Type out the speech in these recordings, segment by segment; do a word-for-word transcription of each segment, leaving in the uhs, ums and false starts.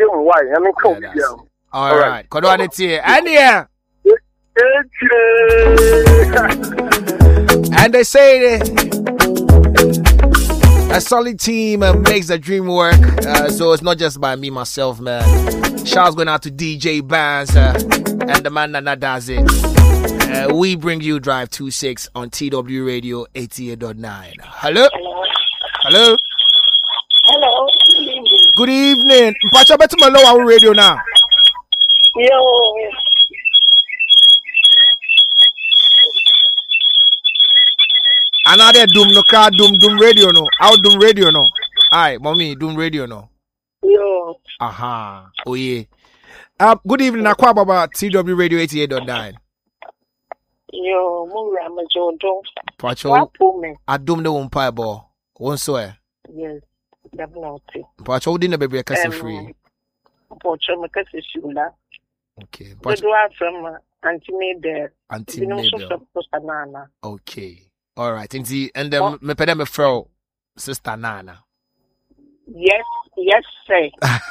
why. I mean, come here. All right. Kodo aneti. And yeah. And they say that a solid team uh, makes the dream work. Uh, so it's not just by me, myself, man. Shouts going out to D J Bands uh, and the man that does it. Uh, we bring you Drive two six on T W Radio eighty-eight point nine. Hello? Hello? Hello? Good evening. Mpacha betu malo our radio now. Yo. Another doom no car doom doom radio no. Out doom radio no. Aye, mommy, doom radio no. Yo. Aha. Oh yeah. Uh, good evening, Akwa Baba T W Radio eighty-eight point nine. Yo, Mura Majodo. Pacho. Adum the one pie ball. One swear. Yes, definitely. Pacho didn't baby a case free. Pacho Macassi Shula. Okay. But do I from Auntie Made Auntie Made. Nana. Okay. All right. And the and then me pede me fro Sister Nana. Yes, yes, say.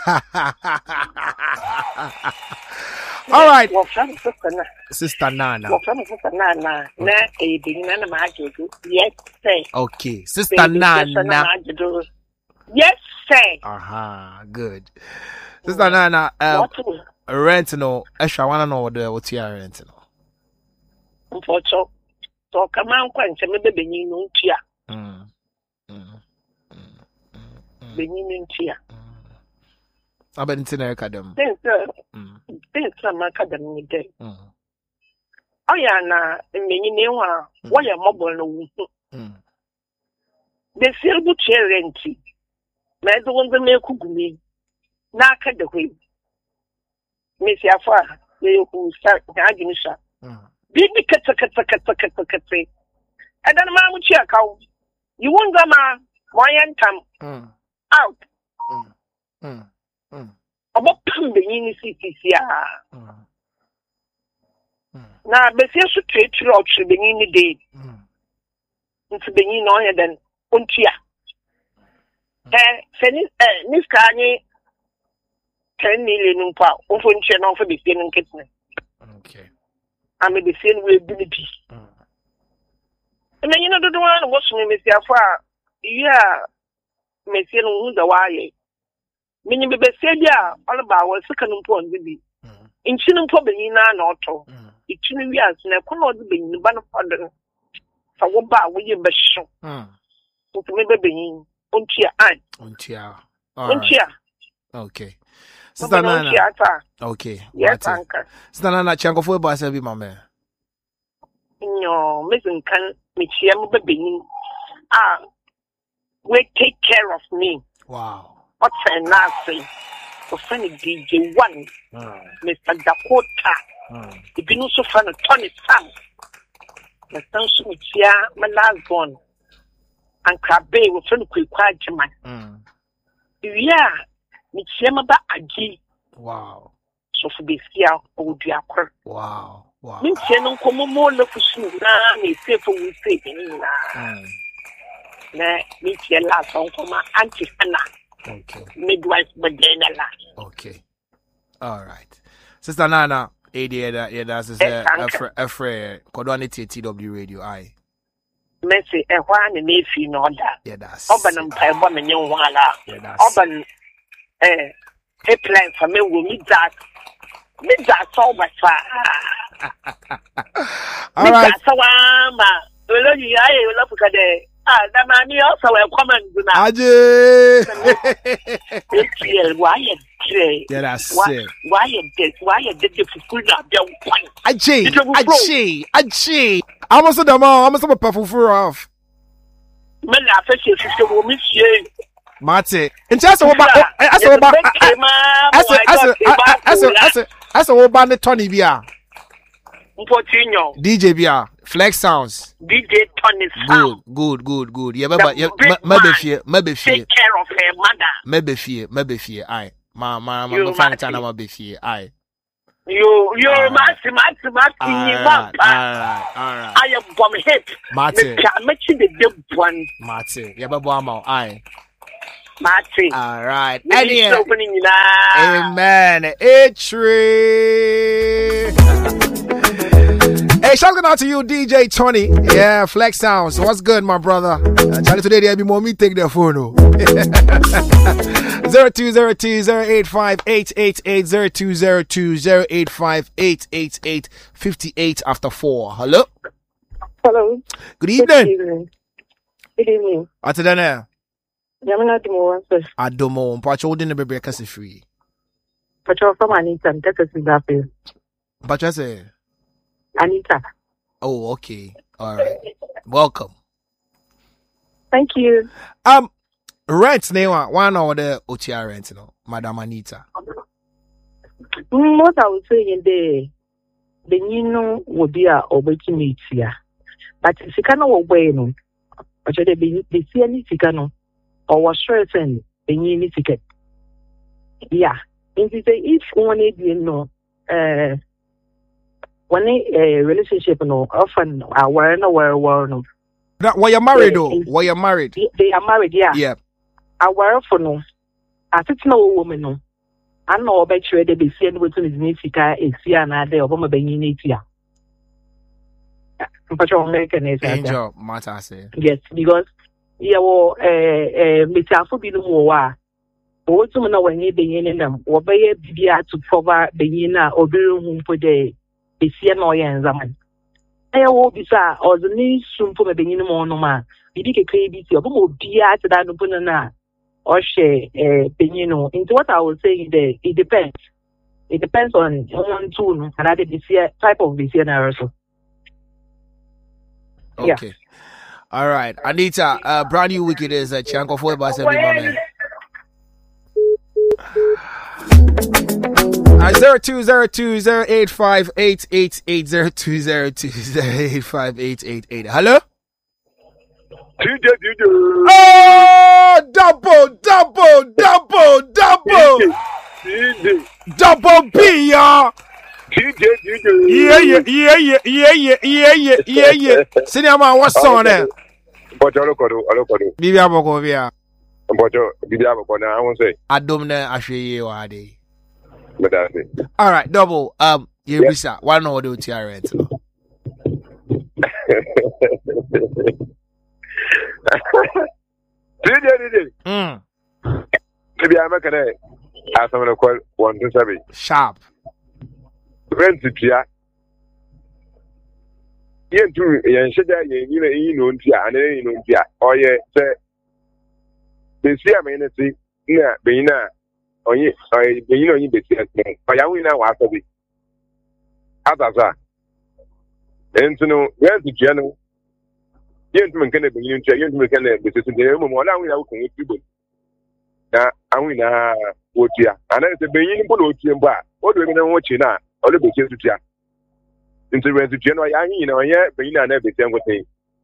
All right. Well, from Sister Nana. Sister Nana. Well, from Sister Nana. Na a big Nana Magic. Yes, say. Okay. Sister Nana. Yes, say. Aha. Good. Sister Nana. Um, rent no. Extra wanna know what the what you are renting. Unfortunately. So come on, quench me baby ni no tia. Mm. Mm. Benin tia. I bet it's in a academy. Thanks, sir. Thanks, some academy day. Mm. Oh, yeah, na, many new one. Why a mobile no? The silver chair renty. Mad the one that may cook me. Knock at the way. Miss Yafa, they who start gagging shop. Big cut a cut a cut a cut a cut. And then, Mamma Chiacow, you won't go, ma, why and come out. About being C C C. Now, but you should trade throughout the beginning day. Into being on than Untia. Eh, send Miss Carney ten million pounds. Often channel for the same kitchen. Okay. I may be seen with ability. And then you know the one what's me, Miss Yafa. Yeah, Miss Yen the wire. Meaning, be said, yeah, all about what second point will be. In Chinum for Benina and Otto. It two years, and I could not be in the banner for the. So, what about will you be sure? To maybe being Untia Aunt. Untia. Untia. Okay. Sister Nana. Okay. Yes, Uncle. Sister Nana, Chango for Bass, every mamma. No, Missus Can, Michiam Baby. Ah, will take care of me. Wow. What's a nasty? For funny D J one, Mister Dakota. If you know so funny, Tony Sam. The son with ya, my last born. And Crabbe will friend quick quiet man. Yeah, Michiam about a G. Wow. So for this year, oh dear. Wow. Wow. Michiam come more love for soon. Now, me say for we say in na Michiam last on come Auntie Hannah. Okay. Midwife Badena. Okay. All right. Sister Nana, A D A, yeah, that's a a friend. Kodwanity T W Radio. Aye. Messi, a one and if you know that. Yeah, that's. Oban and Paiwan and young Walla. Yeah, that's. Oban, eh, a plan for me will meet that. Meet that so much. All right. So, I'm a look at the. Ah, the man also a comment. Ajay. Why you say? Yeah, that's it. Why you did? Why you did the food up there? Ajay. Ajay. Ajay. I'm also the man. I'm also a perfume for off. Man, I think you should go miss you. Mate. In just about. As a about. As a as a as a as a as a about the Tony Bia. D J Bia. Flex sounds. D J Tony sound. Good, good, good, good. Yeah, but yeah, maybe fear, maybe fear. Take care of her mother. Maybe fear, maybe fear. Aye, ma, ma, ma, ma. Find time, ma, be fear. Aye. You, you, Marty, Marty, Marty. All right, all right, all right. I am from hip. Marty. I met you the big one. Marty. Yeah, but I'm out. Aye. Matri. All right. Any opening na. Amen. Itri. Hey, shout out to you, D J Tony. Yeah, Flex Sounds. What's good, my brother? Uh, Charlie, today there'll be more me take their phone. Oh. zero two zero two zero eight five eight eight eight zero two zero two zero eight five eight eight eight fifty eight after four. Hello. Hello. Good evening. Good evening. Good evening. What's it there? Yamina Dimo answer. Adomo. Pacho didn't be breakfast free. Pacho from Anita. That is exactly. Pacho say. Anita. Oh, okay. All right. Welcome. Thank you. Um, rent name one or the O T R rent, no, Madam Anita. What I was saying the the new would be a opportunity here, but if you cannot obey no, but they be the see any no or was certain the new ticket. Yeah, and if if one you know, uh. When a relationship no often aware no where were no. That were you married though? Were you married? They are married, yeah. Yeah. Aware for no. As it's no woman no. I know about you they be seeing what is Mexica is here and there Obama being in it here. But your American is Angel matter say. Yes, because yeah well uh uh Mitafu be no more. But to know when you be in them or be to cover the yina or be room for the the C N O and Zaman. I will be sir, or the new soon for the beginning more no man. You did a K B C, or more dear to that open or share a penino. Into what I will say, it depends. It depends on one tune and other this type of this year also. Okay. Yeah. All right. Anita, uh, brand new wicked is a chunk of four by seven. Uh, zero two zero two zero eight five eight eight eight zero two zero two zero eight five eight eight eight. Hello? Oh, double, double, double, double, double B, y'all. Yeah, yeah, yeah, yeah, yeah, yeah, yeah, yeah, yeah, yeah. Senior man, what's on there? Bibi aboko bia. Mbojo bibi aboko na I won't say. Adomne ahweye wa de. But that's it. All right, double. Um, you yeah. Bisa. Why not do T R rent? Did you did it? Hmm. Maybe I'm making it. As I'm gonna call one to seven. Sharp. Rent it here. Yen tu yen sheda yen you know you know ntia and you know ntia. Oh yeah, say. They see I'm in it. Yeah, be na. Onye eh you know you be serious. But ya we na wa so bi. Azaza. Enti no rent it here no. Yen tu menke na be you ntia, yen tu menke na be so dey mo mo na we na wo kun tubo. Na anwi na otua. Ana se be yin mpo na otua mpo a. O do me na wo chi na. O le be chi tutua. Into rent it here no ya yin na onye be yin na na be tie ngoten.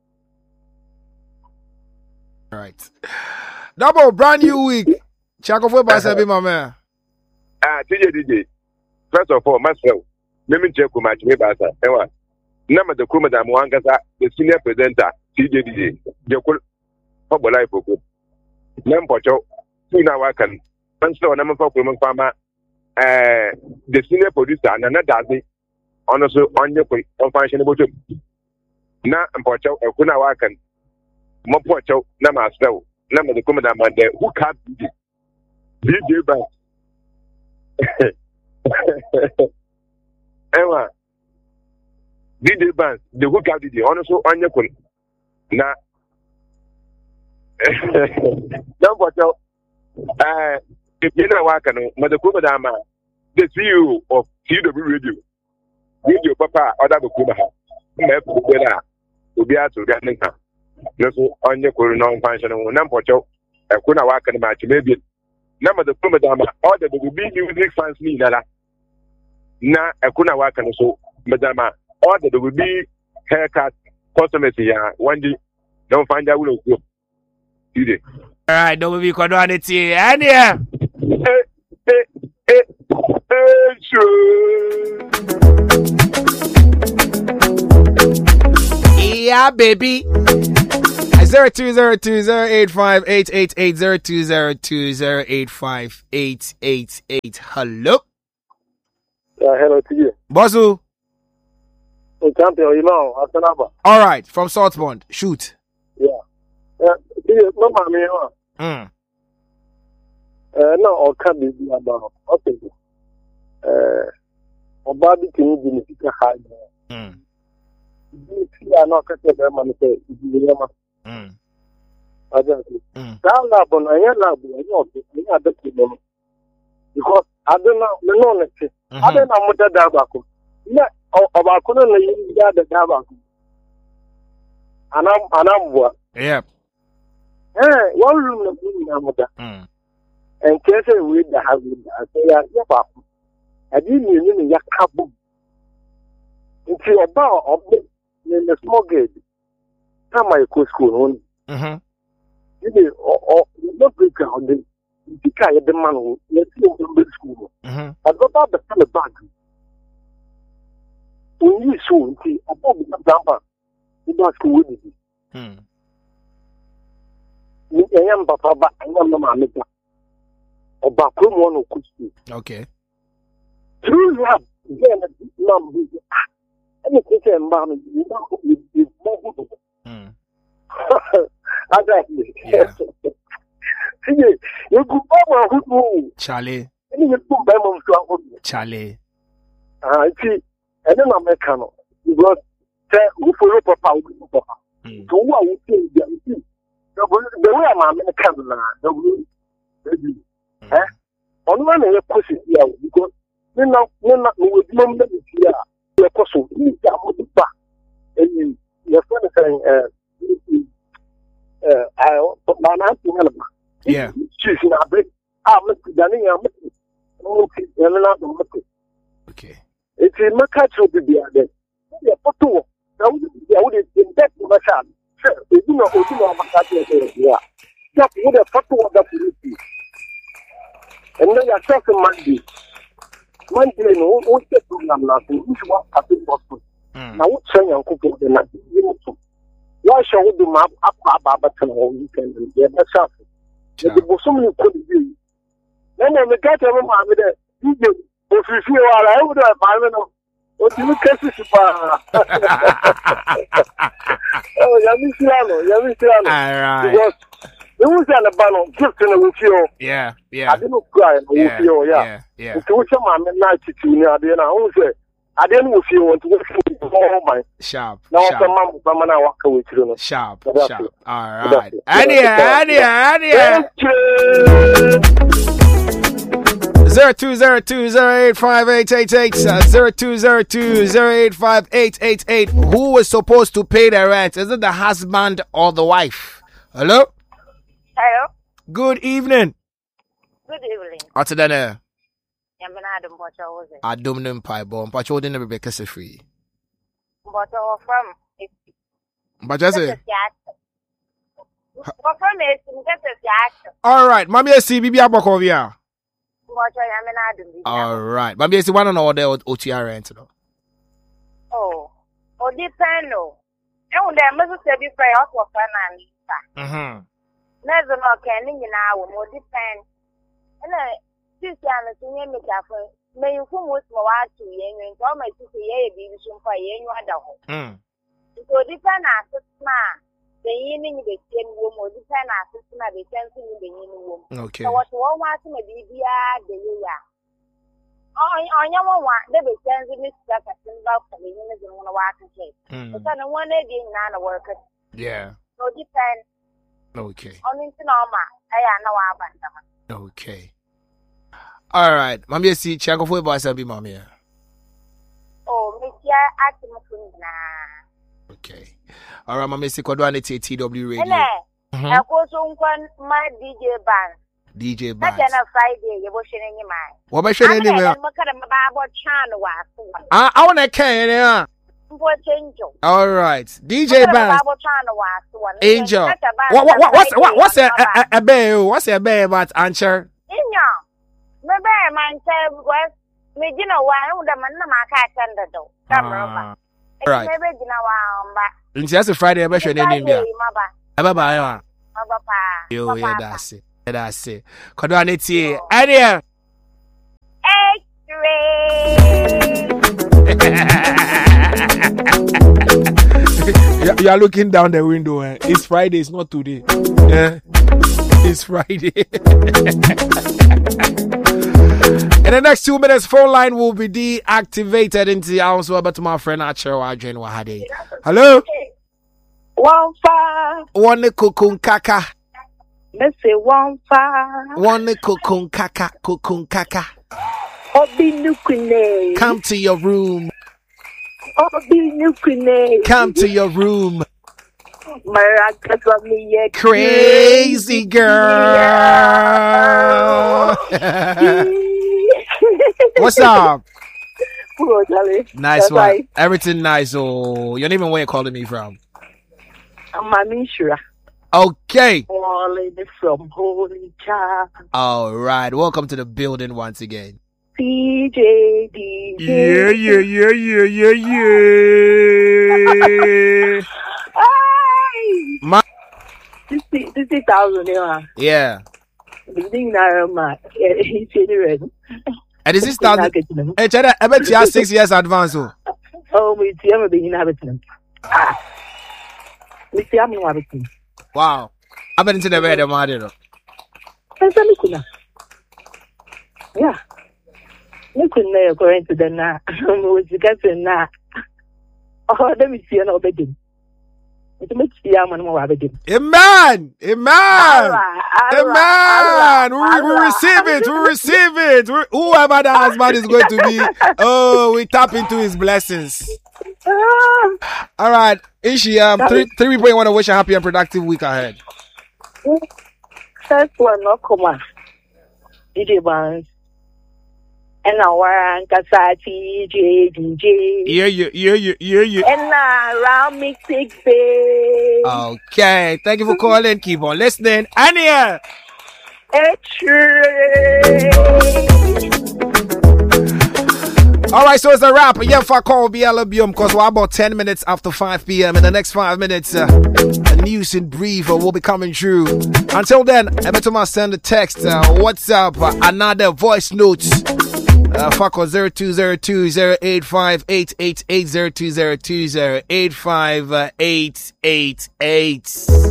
All right. Double brand new week. Check off by seven, my man. Ah, D J D J. First of all, myself, let me check with my Chimebasa. Ewa. Number the crew, Madam Wangasa, the senior presenter, D J D J. Jokul, Pop Life for good. Nampocho, two now I can. Answer number for women farmer, uh, the senior producer, and another day, honestly, on your point, unfunctionable job. Now, and Pocho, a kuna wakan. Mopocho, Namasto. Number the commandant there who can't be D J Bank. Ewa D J Bank, the who can't be honestly on your con. Now, number two, uh, if you know what, Mother Kumadama, the C E O of T W Radio, Radio Papa, or that Kumaha, will be out to getting her. No, on your non functional number, I couldn't work in the match. Maybe number the Pumadama, all the B music fans me, Nala. Na, I couldn't work on so, Madama, all the W B haircut, cosmetics, one day, don't find out who will go. All right, don't be quantity, and yeah. Eh, eh, eh, sure. Yeah, baby. zero two zero two zero eight five eight eight eight zero two zero two zero eight five eight eight eight. Hello. Yeah, hello to you. Bozu. Oh, champion, you know, Asanaba. All right, from Saltpond. Shoot. Yeah. Yeah, yeah, mama, me, Mm. uh, no, or can be about, okay. Uh, or Bobby can be in the high. Mm. You are not cutting them and say, you know, Mm. I just, Mm. down lab on a lab, I know, I don't know. Because I don't know, the knowledge. I don't know what the Dabaco. Yeah, about couldn't leave the Dabaco. And I'm, and I'm what? Yep. Eh, one room of the mother. Mm. And can't say with the house. I say, yeah, papa. I didn't mean your couple. Into your bar of in the small gate. Come my co school on. Mm-hmm. You know, or not big on the Pika the man who let's go to school. Mm-hmm. I got out the family bag. When you soon see a bob in the dumper, you don't school with it. Hmm. I am Papa, but I am the mamma. Or backroom one who could speak. Okay. True, you have then a mum. And the kitchen and mammy, you know, with more good. Hmm. Exactly. Yeah. See, you go over who move. Charlie. And you put them on to Charlie. Ah, see, and then I'm a canoe. Because who for your papa will papa. Mm. So what we see, the way I'm a canoe, the way, eh? On one of your pussy here, because you know, you're not with mum that is here. You're possible. You are back. And you, your friend is saying, uh, uh, I, but my auntie, Yeah. she's in a bit. I'm not done. I'm not Okay. it's in my country to be there. Yeah, for two. Now, I would have been that to my child. Sir, you know, you know, my country. Yeah. Just with a photo of the police. And then I check on Monday. Monday, no, what's the program now? Which one has been possible? Now, what's saying I'm cooking the night? Why shall we do my up about the whole weekend? Yeah, that's something. The bosom you could be. Then I got a woman with a video. If you feel I would have five minutes. What do you catch it? Oh, Yamislano, Yamislano. All right. Because there was an abandon just in a wheelchair. Yeah, yeah. I didn't cry in a Yeah, wheelchair, yeah. yeah, yeah. It's which I'm a night to you now, then I always say, I didn't feel want to work for my. Sharp. Now, Sharp. some mom, someone I walk away to Sharp. That's Sharp. it. All That's right. it. Ania, Ania, Ania. Zero two zero two zero eight five eight eight eight zero two zero two zero eight five eight eight eight. Who was supposed to pay the rent? Is it the husband or the wife? Hello. Hello. Good evening. Good evening. What's the name? I'm an Adam Botcher, was it? I don't know pie bomb, but you didn't be case free. Botcher from But just say. From it, get a cat. All right, mommy, I see Bibi Abokovia. Botcher, I'm an Adam. All right, mommy, I see one on order O T R rent. Oh, oh, depend. No, and there must be fair out of finance. Mm-hmm. Never know, can you now, more depend. And I. This year, I'm seeing me careful. May you come with my wife to you and tell my sister, yeah, baby, some for you and your home. So, depend on the man. The evening, the same room, or depend on the man, the same in the evening room. Okay. So, what one wants to be the year. On your one, they be sending me stuff at the love for the units and one of our case. But then one again, none of workers. Yeah. So, depend. Okay. On into normal. I know our band. Okay. All right, Mammy, see, check off with boys and be mommy. Oh, Mister Atmosina. Okay. All right, Mammy, see, Kodwanity T W radio. I go to my D J band. D J band. That's a Friday, you're washing in your mind. What about your name? I'm going to channel. I want to care. All right, D J band. Angel. What, what, what, what's, what, what's a, a, a bear? What's a bear about answer? My bear man said, was me, you know, why would a man not catch under the door? All right. Maybe you know, It's just a Friday, I bet your name there. Bye bye. Papa. Yo, yeah, that's it. Yeah, that's it. Kodo aneti. Ania. X-ray. You are looking down the window. Eh? It's Friday. It's not today. Yeah. It's Friday. In the next two minutes, phone line will be deactivated into the house. But my friend Achero Adrian Wahade. Hello. One far. One kukun kaka. Let's say one far. One kukun kaka. Kukun kaka. Obi nukune. Come to your room. Obi nukune. Come to your room. Crazy girl. What's up? Nice one. Right. Everything nice. Oh, you don't even know where you're calling me from. I'm Amishra. Okay. Calling from Holy Child. All right. Welcome to the building once again. C J D J. Yeah, yeah, yeah, yeah, yeah, yeah. My fifty thousand, yeah. And is this thousand? Hey, Chada, I bet you have six years advance. Oh, oh, we see him being inhabitant. We see him inhabitant. Wow. I bet into the bed of my dear. Yeah. You couldn't know according to the na. Was you getting na? Oh, let me see an obedient. Amen. Amen. Amen. We, we receive it. We receive it. We, whoever the husband is going to be, oh, we tap into his blessings. All right. Ishi, um, three, three people you want to wish a happy and productive week ahead. First one, no come D J Barnes. And now we're on Kasati, D J, D J. Yeah, yeah, yeah, yeah, yeah, yeah. And now round mixing face. Okay, thank you for calling. Keep on listening. Ania. All right, so it's a wrap. Yeah, if I call B L B M, because we're about ten minutes after five p.m. In the next five minutes, uh, a news in brief uh, will be coming through. Until then, every time I send a text, uh, WhatsApp, uh, another voice notes. Uh, fuck on zero two zero two zero eight five eight eight eight zero two zero two zero eight five eight eight eight.